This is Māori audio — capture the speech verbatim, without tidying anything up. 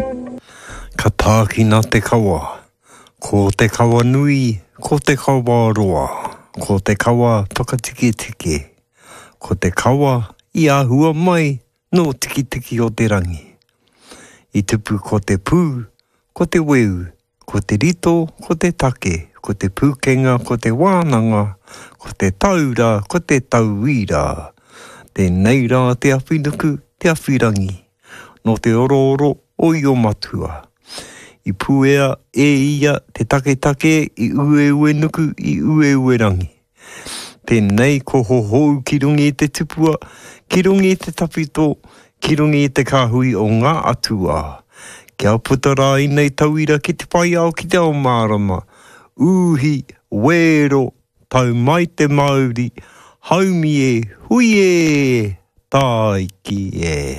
Ka tāki nā te kawa, ko te kawa nui, ko te kawa roa, ko te kawa whakatiki tiki, ko te kawa i ahua mai no tiki tiki o te rangi. I tupu ko te pū, ko te weu, ko te rito, ko te take, ko te pūkenga, ko te wānanga, ko te taura, ko te tauira. Tēnei rā te awhinuku, te awhirangi, no te oro oro o i o matua. I puea e ia te take take i ue ue nuku i ue ue rangi. Tēnei ko hohou ki rungi i te tupua, ki rungi i te tapito, ki rungi i te kāhui o ngā atua. Kia putara i nei tauira ki te pai ao ki te ao mārama. Uhi, wero, tau mai te Māori, haumi e, hui e, taiki e.